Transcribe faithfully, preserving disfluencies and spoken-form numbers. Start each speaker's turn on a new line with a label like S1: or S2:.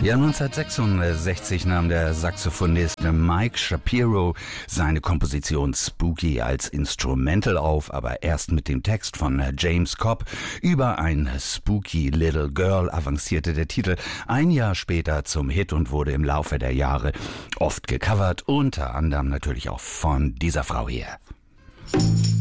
S1: Ja, neunzehnhundertsechsundsechzig nahm der Saxophonist Mike Shapiro seine Komposition Spooky als Instrumental auf, aber erst mit dem Text von James Cobb. Über ein Spooky Little Girl avancierte der Titel ein Jahr später zum Hit und wurde im Laufe der Jahre oft gecovert, unter anderem natürlich auch von dieser Frau hier.